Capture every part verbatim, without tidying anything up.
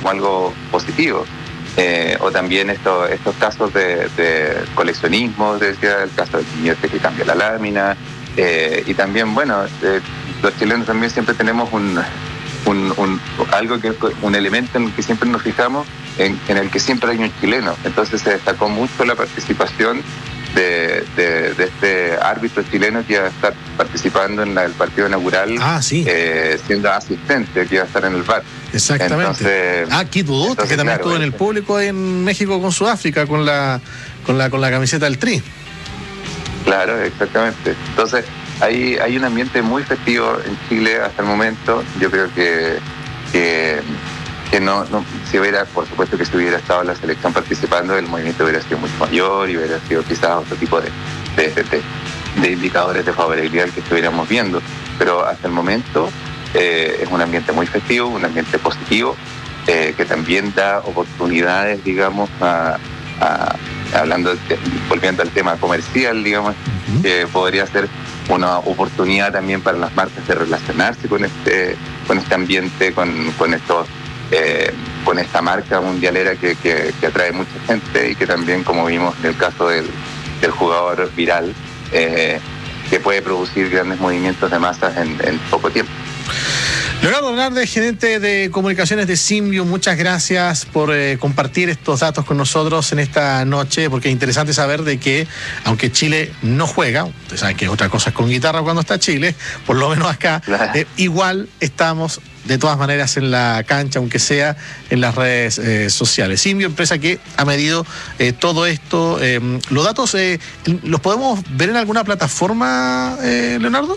como algo positivo. Eh, o también esto, estos casos de, de coleccionismo, decía, el caso del niño que cambia la lámina, eh, y también, bueno, eh, los chilenos también siempre tenemos un, un, un algo que un elemento en el que siempre nos fijamos, en, en el que siempre hay un chileno. Entonces se destacó mucho la participación de, de, de este árbitro chileno que iba a estar participando en la, el partido inaugural, ah, sí. eh, siendo asistente, que iba a estar en el V A R. Exactamente. Entonces, ah, Keith Wood, que también claro, estuvo en el público en México con Sudáfrica con la con la con la camiseta del Tri. Claro, exactamente. Entonces hay hay un ambiente muy festivo en Chile hasta el momento. Yo creo que que, que no, no si hubiera, por supuesto que si hubiera estado la selección participando, el movimiento hubiera sido mucho mayor y hubiera sido quizás otro tipo de de, de, de, de indicadores de favorabilidad que estuviéramos viendo. Pero hasta el momento Eh, es un ambiente muy festivo, un ambiente positivo, eh, que también da oportunidades, digamos, a, a, hablando, de, volviendo al tema comercial, digamos, uh-huh. que podría ser una oportunidad también para las marcas de relacionarse con este, con este ambiente, con, con estos, eh, con esta marca mundialera que, que, que atrae mucha gente y que también, como vimos en el caso del, del jugador viral, eh, que puede producir grandes movimientos de masas en, en poco tiempo. Leonardo Hernández, gerente de comunicaciones de Symbio, muchas gracias por eh, compartir estos datos con nosotros en esta noche, porque es interesante saber de que, aunque Chile no juega, ustedes saben que otra cosa es con guitarra cuando está Chile, por lo menos acá, eh, igual estamos de todas maneras en la cancha, aunque sea en las redes eh, sociales. Symbio, empresa que ha medido eh, todo esto. Eh, ¿Los datos eh, los podemos ver en alguna plataforma, eh, Leonardo?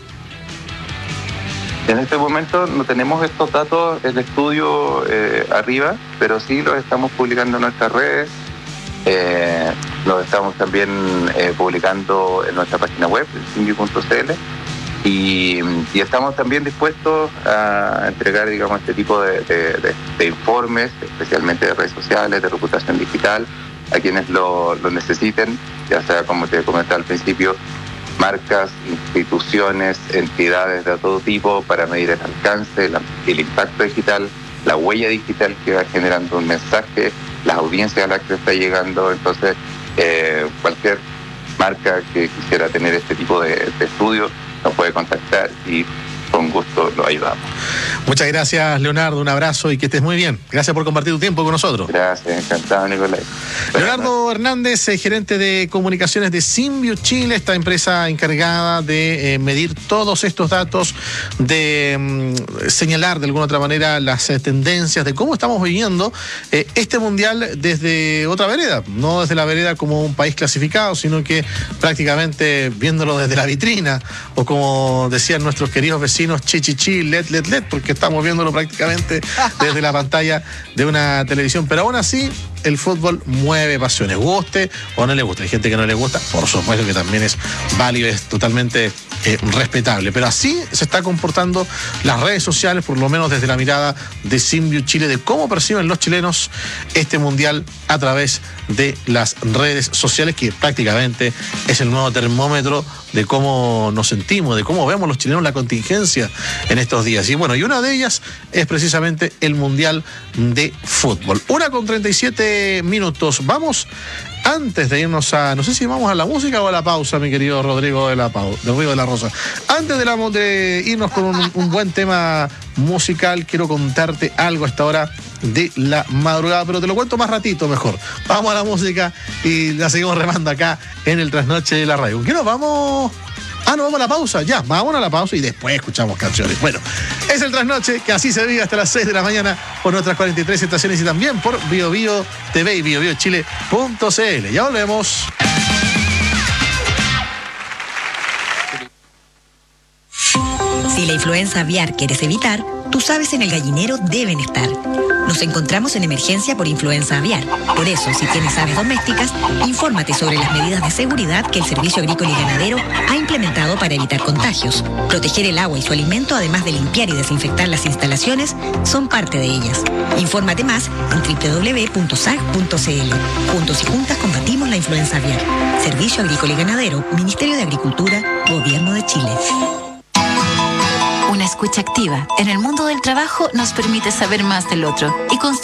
En este momento no tenemos estos datos en estudio eh, arriba, pero sí los estamos publicando en nuestras redes, eh, los estamos también eh, publicando en nuestra página web, symbio punto c l, y, y estamos también dispuestos a entregar, digamos, este tipo de, de, de, de informes, especialmente de redes sociales, de reputación digital, a quienes lo, lo necesiten, ya sea, como te comentaba al principio, marcas, instituciones, entidades de todo tipo, para medir el alcance, la, el impacto digital, la huella digital que va generando un mensaje, las audiencias a las que está llegando. Entonces, eh, cualquier marca que quisiera tener este tipo de, de estudio nos puede contactar y con gusto lo ayudamos. Muchas gracias, Leonardo, un abrazo y que estés muy bien. Gracias por compartir tu tiempo con nosotros. Gracias, encantado, Nicolás. Leonardo Hernández, eh, gerente de comunicaciones de Symbio Chile, esta empresa encargada de eh, medir todos estos datos, de mm, señalar de alguna otra manera las eh, tendencias de cómo estamos viviendo eh, este mundial desde otra vereda, no desde la vereda como un país clasificado, sino que prácticamente viéndolo desde la vitrina, o como decían nuestros queridos vecinos, chi chi chi, let let let, porque estamos viéndolo prácticamente desde la pantalla de una televisión. Pero aún así, el fútbol mueve pasiones, guste o no le guste. Hay gente que no le gusta, por supuesto que también es válido, es totalmente eh, respetable. Pero así se está comportando las redes sociales, por lo menos desde la mirada de Symbio Chile, de cómo perciben los chilenos este mundial a través de las redes sociales, que prácticamente es el nuevo termómetro de cómo nos sentimos, de cómo vemos los chilenos la contingencia en estos días. Y bueno, y una de ellas es precisamente el Mundial de Fútbol. Una con treinta y siete minutos. Vamos, antes de irnos a, no sé si vamos a la música o a la pausa, mi querido Rodrigo de la, Pau, de Río de la Rosa. Antes de, la, de irnos con un, un buen tema musical, quiero contarte algo a esta hora de la madrugada, pero te lo cuento más ratito mejor. Vamos a la música y la seguimos remando acá en el Trasnoche de la Radio. ¿Qué nos vamos? Ah, no, vamos a la pausa. Ya, vamos a la pausa y después escuchamos canciones. Bueno, es el Trasnoche, que así se vive hasta las seis de la mañana por nuestras cuarenta y tres estaciones y también por Bio Bio T V y bio bio chile punto c l. Ya volvemos. Si la influenza aviar quieres evitar, tus aves en el gallinero deben estar. Nos encontramos en emergencia por influenza aviar. Por eso, si tienes aves domésticas, infórmate sobre las medidas de seguridad que el Servicio Agrícola y Ganadero ha implementado para evitar contagios. Proteger el agua y su alimento, además de limpiar y desinfectar las instalaciones, son parte de ellas. Infórmate más en doble u doble u doble u punto s a g punto c l. Juntos y juntas combatimos la influenza aviar. Servicio Agrícola y Ganadero, Ministerio de Agricultura, Gobierno de Chile. Una escucha activa en el mundo del trabajo nos permite saber más del otro y construir